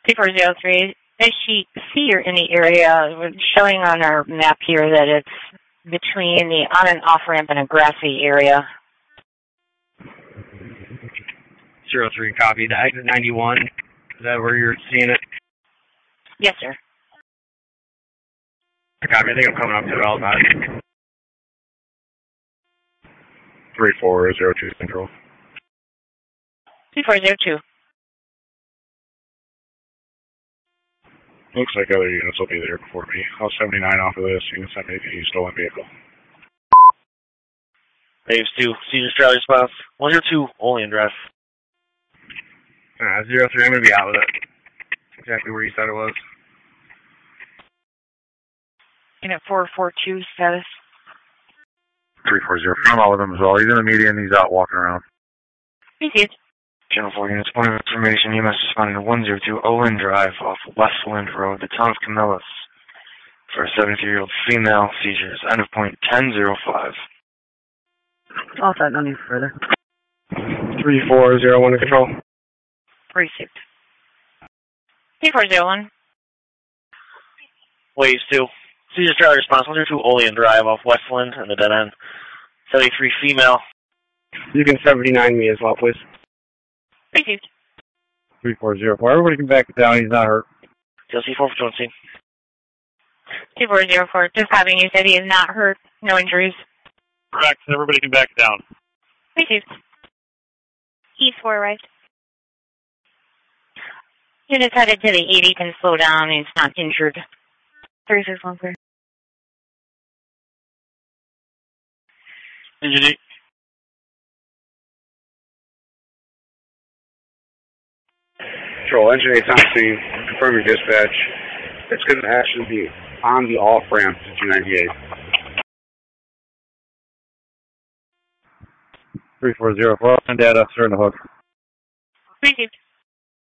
3403. Does she see you're in the area? We're showing on our map here that it's between the on and off ramp and a grassy area. 03, copy. The exit 91. Is that where you're seeing it? Yes, sir. Copy. I think I'm coming up to it all about it. 3402 Central. 3402. Looks like other units will be there before me. I'll 79 off of this. You can send me the stolen vehicle. Waves 2, Caesar Australia response. 102, Olean Drive. 03, I'm going to be out with it. Exactly where you said it was. Unit 442 status. 340. I'm out with him as well. He's in the median. He's out walking around. Received. Channel 4 units, point of information, EMS responding to 102 Olin Drive off Westland Road, the town of Camillus, for a 73-year-old female seizures. End of point 1005. All set, no need further. 3401 to control. Received. 3401. Waves 2, Caesar Australia response. 102 Olean Drive off Westland and the dead end. 73 female. You can 79 me as well, please. Received. 3404. Everybody can back down. He's not hurt. TLC 4 for 20. 2404. Just having you said he is not hurt. No injuries. Correct. Everybody can back down. Received. East 4 arrived. Units headed to the 80 can slow down. He's not injured. 3613. Injured. Control, engine 8 on scene. Confirm your dispatch. It's going to actually be on the off ramp to 298. 3404, send data, sir in the hook. Received.